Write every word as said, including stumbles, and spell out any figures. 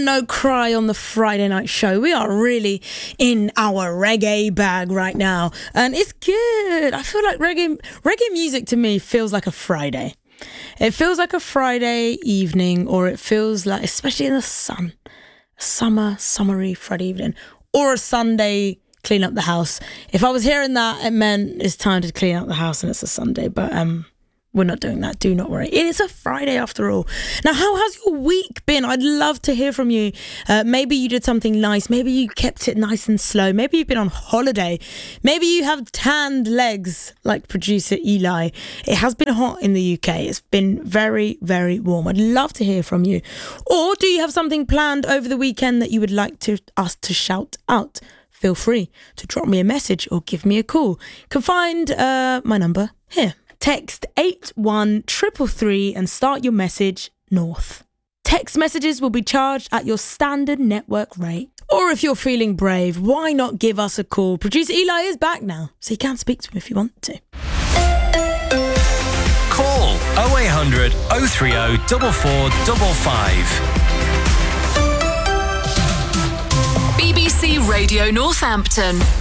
No cry on the Friday night show. We are really in our reggae bag right now, and it's good. I feel like reggae reggae music to me feels like a Friday. It feels like a Friday evening, or it feels like, especially in the sun, summer, summery Friday evening, or a Sunday clean up the house. If I was hearing that, it meant it's time to clean up the house and it's a Sunday, but um we're not doing that. Do not worry. It is a Friday after all. Now, how has your week been? I'd love to hear from you. Uh, maybe you did something nice. Maybe you kept it nice and slow. Maybe you've been on holiday. Maybe you have tanned legs like producer Eli. It has been hot in the U K. It's been very, very warm. I'd love to hear from you. Or do you have something planned over the weekend that you would like to us to shout out? Feel free to drop me a message or give me a call. You can find uh, my number here. Text eight one three three three and start your message north. Text messages will be charged at your standard network rate. Or if you're feeling brave, why not give us a call? Producer Eli is back now, so you can speak to him if you want to. Call oh eight hundred, oh three oh, four four five five. B B C Radio Northampton.